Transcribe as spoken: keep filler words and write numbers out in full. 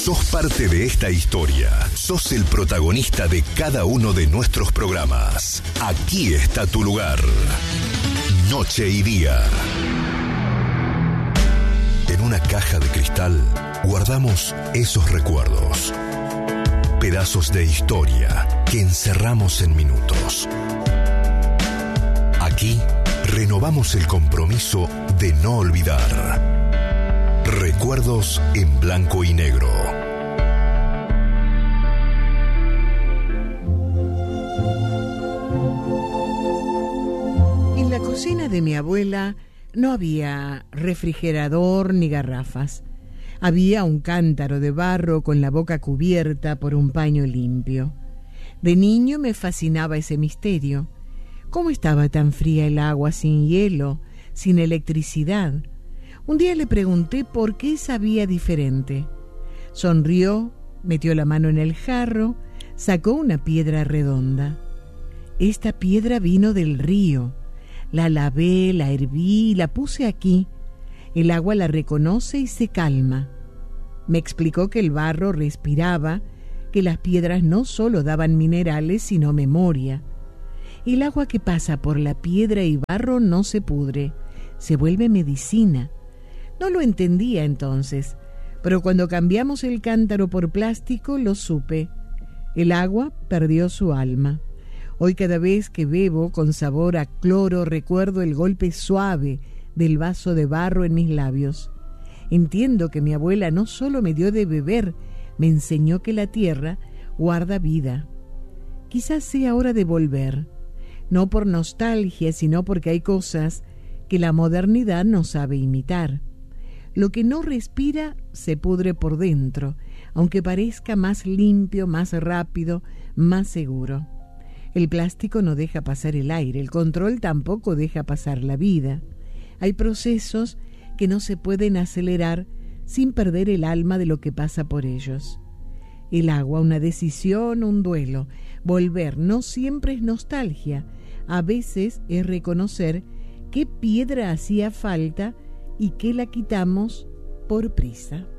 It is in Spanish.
Sos parte de esta historia. Sos el protagonista de cada uno de nuestros programas. Aquí está tu lugar. Noche y día. En una caja de cristal guardamos esos recuerdos. Pedazos de historia que encerramos en minutos. Aquí renovamos el compromiso de no olvidar. Recuerdos en blanco y negro. En la cocina de mi abuela no había refrigerador ni garrafas. Había un cántaro de barro con la boca cubierta por un paño limpio. De niño me fascinaba ese misterio. ¿Cómo estaba tan fría el agua sin hielo, sin electricidad? Un día le pregunté por qué sabía diferente. Sonrió, metió la mano en el jarro, sacó una piedra redonda. Esta piedra vino del río. La lavé, la herví y la puse aquí. El agua la reconoce y se calma. Me explicó que el barro respiraba, que las piedras no solo daban minerales, sino memoria. El agua que pasa por la piedra y barro no se pudre, se vuelve medicina. No lo entendía entonces, pero cuando cambiamos el cántaro por plástico lo supe. El agua perdió su alma. Hoy cada vez que bebo con sabor a cloro recuerdo el golpe suave del vaso de barro en mis labios. Entiendo que mi abuela no solo me dio de beber, me enseñó que la tierra guarda vida. Quizás sea hora de volver, no por nostalgia, sino porque hay cosas que la modernidad no sabe imitar. Lo que no respira se pudre por dentro, aunque parezca más limpio, más rápido, más seguro. El plástico no deja pasar el aire, el control tampoco deja pasar la vida. Hay procesos que no se pueden acelerar sin perder el alma de lo que pasa por ellos. El agua, una decisión, un duelo. Volver no siempre es nostalgia, a veces es reconocer qué piedra hacía falta y que la quitamos por prisa.